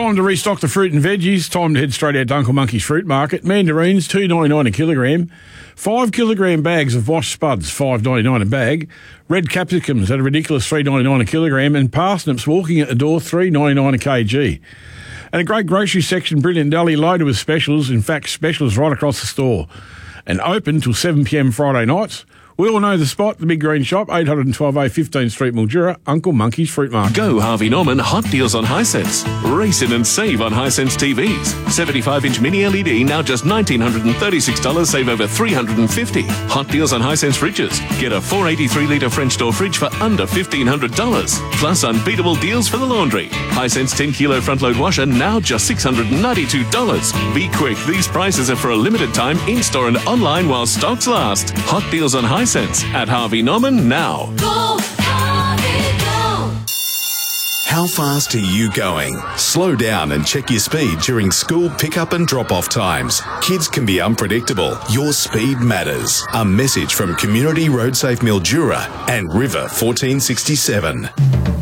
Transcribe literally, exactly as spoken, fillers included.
Time to restock the fruit and veggies. Time to head straight out to Uncle Monkey's Fruit Market. Mandarins, two dollars ninety-nine a kilogram. Five kilogram bags of washed spuds, five dollars ninety-nine a bag. Red capsicums at a ridiculous three dollars ninety-nine a kilogram. And parsnips walking at the door, three dollars ninety-nine a kg. And a great grocery section, Brilliant Deli, loaded with specials. In fact, specials right across the store. And open till seven p m Friday nights. We all know the spot, the Big Green Shop, eight twelve A fifteenth Street, Mildura, Uncle Monkey's Fruit Market. Go Harvey Norman Hot Deals on Hisense. Race in and save on Hisense T Vs. seventy-five inch mini L E D, now just one thousand nine hundred thirty-six dollars, save over three hundred fifty dollars. Hot Deals on Hisense fridges. Get a four eighty-three litre French door fridge for under fifteen hundred dollars. Plus unbeatable deals for the laundry. Hisense ten kilo front load washer, now just six hundred ninety-two dollars. Be quick, these prices are for a limited time, in-store and online while stocks last. Hot Deals on Hisense at Harvey Norman now. Go, Harvey, go! How fast are you going? Slow down and check your speed during school pickup and drop-off times. Kids can be unpredictable. Your speed matters. A message from Community Road Safe Mildura and River fourteen sixty-seven.